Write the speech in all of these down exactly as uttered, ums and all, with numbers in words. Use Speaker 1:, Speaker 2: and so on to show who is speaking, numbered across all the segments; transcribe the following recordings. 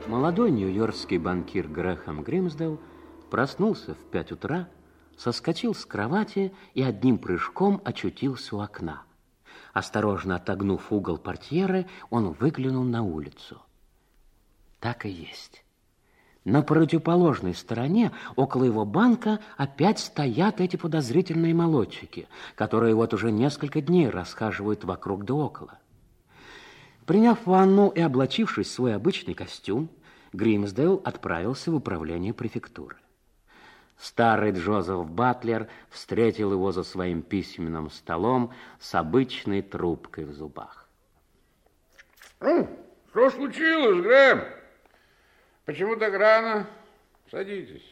Speaker 1: Молодой нью-йоркский банкир Грэхэм Гримсдейл проснулся в пять утра, соскочил с кровати и одним прыжком очутился у окна. Осторожно отогнув угол портьеры, он выглянул на улицу. Так и есть. На противоположной стороне, около его банка, опять стоят эти подозрительные молодчики, которые вот уже несколько дней расхаживают вокруг да около. Приняв ванну и облачившись в свой обычный костюм, Гримсдейл отправился в управление префектуры. Старый Джозеф Батлер встретил его за своим письменным столом с обычной трубкой в зубах.
Speaker 2: Ну, что случилось, Грэм? Почему так рано? Садитесь.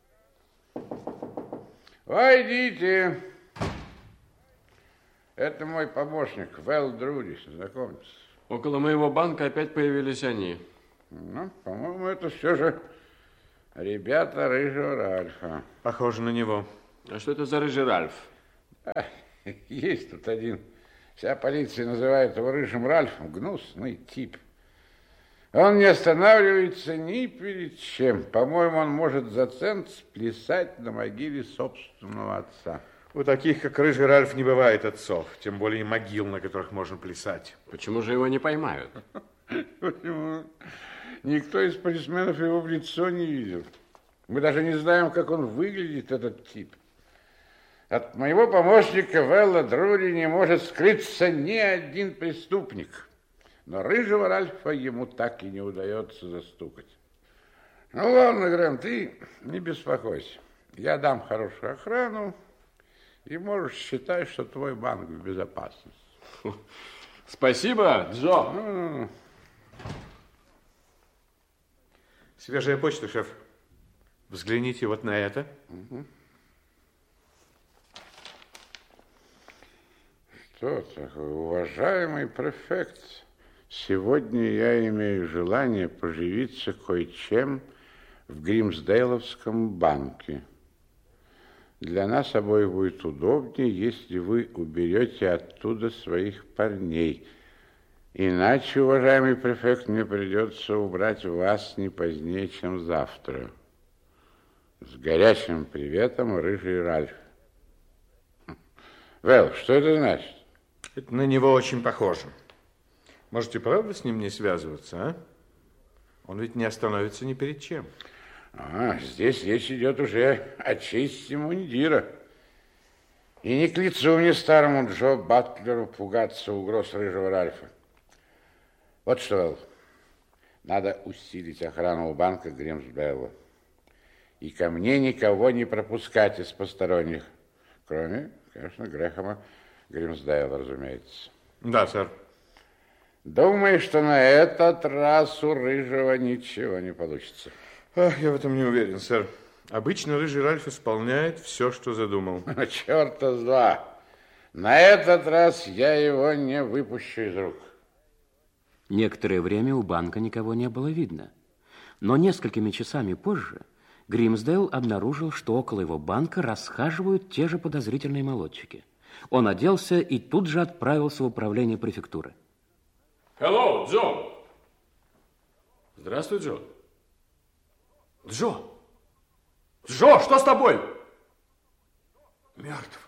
Speaker 2: Войдите. Это мой помощник, Вэл Друди, знакомьтесь.
Speaker 3: Около моего банка опять появились они.
Speaker 2: Ну, по-моему, это все же ребята Рыжего Ральфа.
Speaker 4: Похоже на него.
Speaker 3: А что это за Рыжий Ральф?
Speaker 2: А, есть тут один. Вся полиция называет его Рыжим Ральфом. Гнусный тип. Он не останавливается ни перед чем. По-моему, он может за цент сплясать на могиле собственного отца.
Speaker 4: У таких, как Рыжий Ральф, не бывает отцов, тем более могил, на которых можно плясать.
Speaker 3: Почему же его не поймают?
Speaker 2: Почему? Никто из полисменов его в лицо не видел. Мы даже не знаем, как он выглядит, этот тип. От моего помощника Вэлла Друри не может скрыться ни один преступник. Но Рыжего Ральфа ему так и не удается застукать. Ну, ладно, Грэм, ты не беспокойся. Я дам хорошую охрану, и можешь считать, что твой банк в безопасности.
Speaker 3: Спасибо, Джо.
Speaker 2: Ну,
Speaker 4: Свежая почта, шеф. Взгляните вот на это.
Speaker 2: Угу. Что такое, уважаемый префект? Сегодня я имею желание поживиться кое-чем в Гримсдейловском банке. Для нас обоих будет удобнее, если вы уберете оттуда своих парней. Иначе, уважаемый префект, мне придется убрать вас не позднее, чем завтра. С горячим приветом, Рыжий Ральф. Вэл, что это значит?
Speaker 4: Это на него очень похоже. Можете правда с ним не связываться, а? Он ведь не остановится ни перед чем.
Speaker 2: А, здесь речь идет уже о чести мундира. И не к лицу мне, старому Джо Батлеру, пугаться угроз Рыжего Ральфа. Вот что, Вэл, надо усилить охрану у банка Гримсдейла. И ко мне никого не пропускать из посторонних. Кроме, конечно, Грэхэма Гримсдейла, разумеется.
Speaker 4: Да, сэр.
Speaker 2: Думаю, что на этот раз у Рыжего ничего не получится.
Speaker 4: Ах, я в этом не уверен, сэр. Обычно Рыжий Ральф исполняет все, что задумал.
Speaker 2: Черта с два. На этот раз я его не выпущу из рук.
Speaker 1: Некоторое время у банка никого не было видно. Но несколькими часами позже Гримсдейл обнаружил, что около его банка расхаживают те же подозрительные молодчики. Он оделся и тут же отправился в управление префектуры.
Speaker 3: Hello, Джо. Здравствуй, Джо. Джо! Джо, что с тобой? Мертв.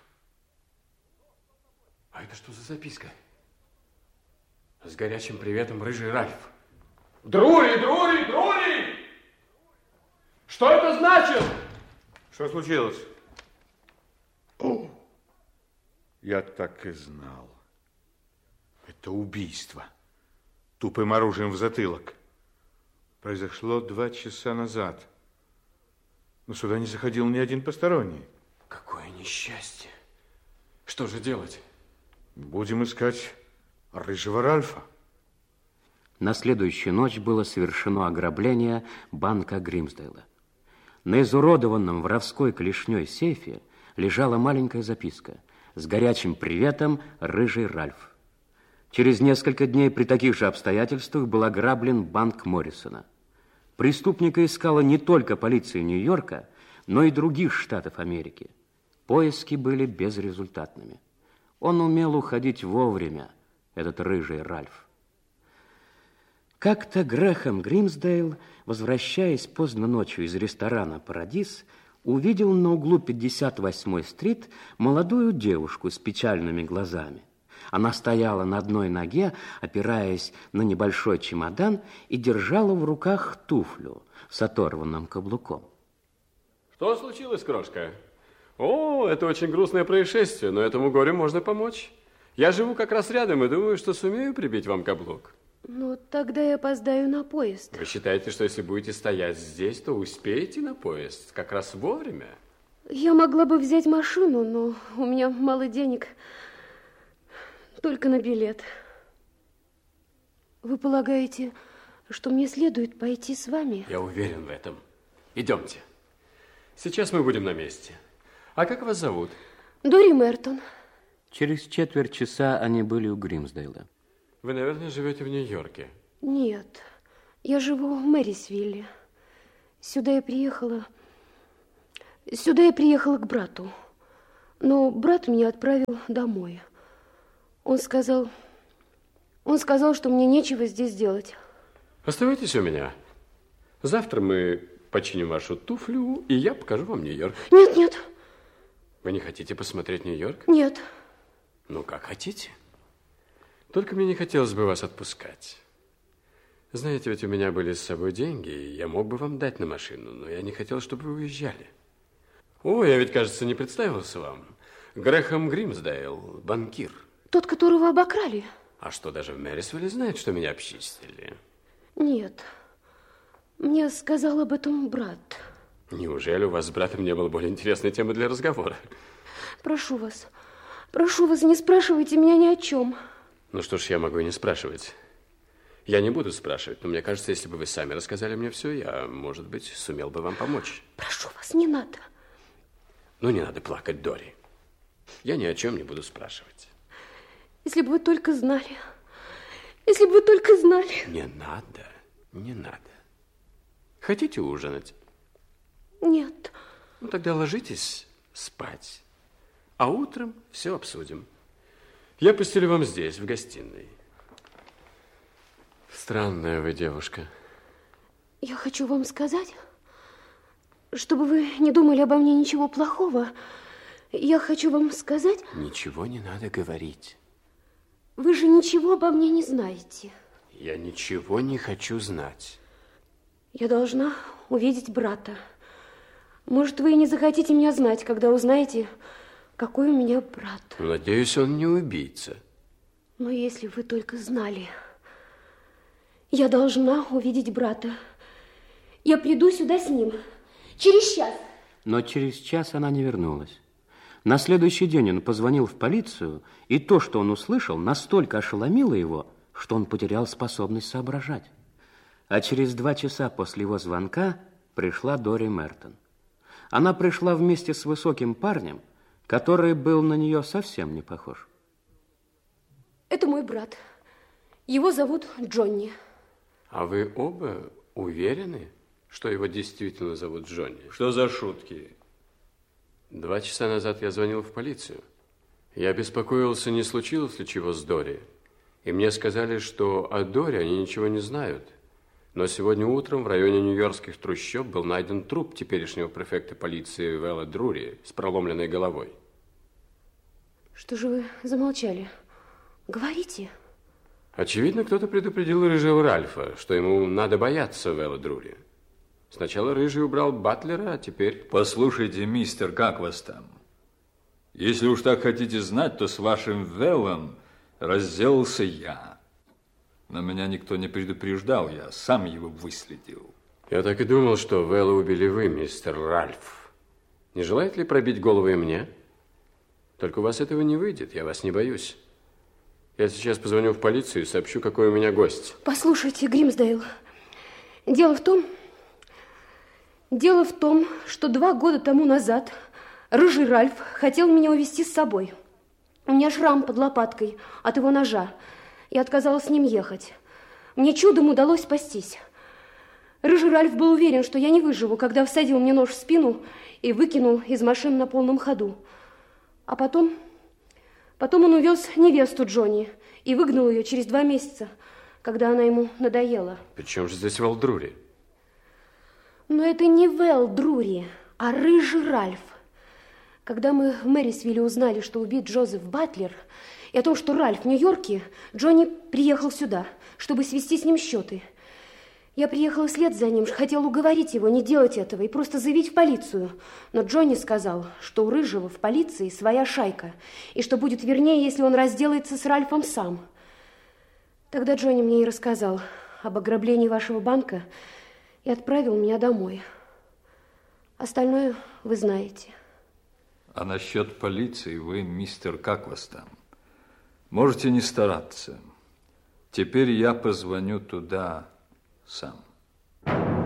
Speaker 3: А это что за записка? С горячим приветом, Рыжий Ральф. Друри, Друри, Друри! Что это значит?
Speaker 4: Что случилось? О, я так и знал. Это убийство. Тупым оружием в затылок. Произошло два часа назад. Но сюда не заходил ни один посторонний.
Speaker 3: Какое несчастье. Что же делать?
Speaker 4: Будем искать Рыжего Ральфа.
Speaker 1: На следующую ночь было совершено ограбление банка Гримсдейла. На изуродованном воровской клешней сейфе лежала маленькая записка с горячим приветом, Рыжий Ральф. Через несколько дней при таких же обстоятельствах был ограблен банк Моррисона. Преступника искала не только полиция Нью-Йорка, но и других штатов Америки. Поиски были безрезультатными. Он умел уходить вовремя, этот Рыжий Ральф. Как-то Грэхэм Гримсдейл, возвращаясь поздно ночью из ресторана «Парадис», увидел на углу пятьдесят восьмой стрит молодую девушку с печальными глазами. Она стояла на одной ноге, опираясь на небольшой чемодан, и держала в руках туфлю с оторванным каблуком.
Speaker 3: Что случилось, крошка? О, это очень грустное происшествие, но этому горю можно помочь. Я живу как раз рядом и думаю, что сумею прибить вам каблук.
Speaker 5: Ну, тогда я опоздаю на поезд.
Speaker 3: Вы считаете, что если будете стоять здесь, то успеете на поезд как раз вовремя?
Speaker 5: Я могла бы взять машину, но у меня мало денег. Только на билет. Вы полагаете, что мне следует пойти с вами?
Speaker 3: Я уверен в этом. Идемте. Сейчас мы будем на месте. А как вас зовут?
Speaker 5: Дори Мертон.
Speaker 1: Через четверть часа они были у Гримсдейла.
Speaker 3: Вы, наверное, живете в Нью-Йорке?
Speaker 5: Нет, я живу в Мэрисвилле. Сюда я приехала... Сюда я приехала к брату. Но брат меня отправил домой. Он сказал... Он сказал, что мне нечего здесь делать.
Speaker 3: Оставайтесь у меня. Завтра мы починим вашу туфлю, и я покажу вам Нью-Йорк.
Speaker 5: Нет, нет.
Speaker 3: Вы не хотите посмотреть Нью-Йорк?
Speaker 5: Нет.
Speaker 3: Ну, как хотите. Только мне не хотелось бы вас отпускать. Знаете, ведь у меня были с собой деньги, и я мог бы вам дать на машину, но я не хотел, чтобы вы уезжали. О, я ведь, кажется, не представился вам. Грэхэм Гримсдейл, банкир.
Speaker 5: Тот, которого обокрали?
Speaker 3: А что, даже в Мэрисвилле знает, что меня обчистили?
Speaker 5: Нет. Мне сказал об этом брат.
Speaker 3: Неужели у вас с братом не было более интересной темы для разговора?
Speaker 5: Прошу вас, прошу вас, не спрашивайте меня ни о чем.
Speaker 3: Ну что ж, я могу и не спрашивать. Я не буду спрашивать, но мне кажется, если бы вы сами рассказали мне все, я, может быть, сумел бы вам помочь.
Speaker 5: Прошу вас, не надо.
Speaker 3: Ну, не надо плакать, Дори. Я ни о чем не буду спрашивать.
Speaker 5: Если бы вы только знали, если бы вы только знали.
Speaker 3: Не надо, не надо. Хотите ужинать?
Speaker 5: Нет.
Speaker 3: Ну, тогда ложитесь спать, а утром все обсудим. Я постелю вам здесь, в гостиной. Странная вы девушка.
Speaker 5: Я хочу вам сказать, чтобы вы не думали обо мне ничего плохого, я хочу вам сказать...
Speaker 3: Ничего не надо говорить.
Speaker 5: Вы же ничего обо мне не знаете.
Speaker 3: Я ничего не хочу знать.
Speaker 5: Я должна увидеть брата. Может, вы и не захотите меня знать, когда узнаете, какой у меня брат.
Speaker 3: Надеюсь, он не убийца.
Speaker 5: Но если вы только знали... Я должна увидеть брата. Я приду сюда с ним. Через час.
Speaker 1: Но через час она не вернулась. На следующий день он позвонил в полицию, и то, что он услышал, настолько ошеломило его, что он потерял способность соображать. А через два часа после его звонка пришла Дори Мертон. Она пришла вместе с высоким парнем, который был на нее совсем не похож.
Speaker 5: Это мой брат. Его зовут Джонни.
Speaker 3: А вы оба уверены, что его действительно зовут Джонни?
Speaker 4: Что за шутки?
Speaker 3: Два часа назад я звонил в полицию. Я беспокоился, не случилось ли чего с Дори. И мне сказали, что о Дори они ничего не знают. Но сегодня утром в районе нью-йоркских трущоб был найден труп теперешнего префекта полиции Вэлла Друри с проломленной головой.
Speaker 5: Что же вы замолчали? Говорите.
Speaker 3: Очевидно, кто-то предупредил рыжего Ральфа, что ему надо бояться Вэлла Друри. Сначала рыжий убрал батлера, а теперь...
Speaker 6: Послушайте, мистер, как вас там? Если уж так хотите знать, то с вашим Вэллом разделался я. Но меня никто не предупреждал, я сам его выследил.
Speaker 3: Я так и думал, что Вэлла убили вы, мистер Ральф. Не желаете ли пробить голову и мне? Только у вас этого не выйдет, я вас не боюсь. Я сейчас позвоню в полицию и сообщу, какой у меня гость.
Speaker 5: Послушайте, Гримсдейл, дело в том... Дело в том, что два года тому назад рыжий Ральф хотел меня увезти с собой. У меня шрам под лопаткой от его ножа. Я отказалась с ним ехать. Мне чудом удалось спастись. Рыжий Ральф был уверен, что я не выживу, когда всадил мне нож в спину и выкинул из машины на полном ходу. А потом... Потом он увез невесту Джонни и выгнал ее через два месяца, когда она ему надоела.
Speaker 3: Причем же здесь Вэл Друри?
Speaker 5: Но это не Вэл Друри, а рыжий Ральф. Когда мы в Мэрисвилле узнали, что убит Джозеф Батлер, и о том, что Ральф в Нью-Йорке, Джонни приехал сюда, чтобы свести с ним счеты. Я приехала вслед за ним, хотела уговорить его не делать этого и просто заявить в полицию. Но Джонни сказал, что у Рыжего в полиции своя шайка, и что будет вернее, если он разделается с Ральфом сам. Тогда Джонни мне и рассказал об ограблении вашего банка и отправил меня домой. Остальное вы знаете.
Speaker 6: А насчет полиции вы, мистер, как вас там? Можете не стараться. Теперь я позвоню туда сам.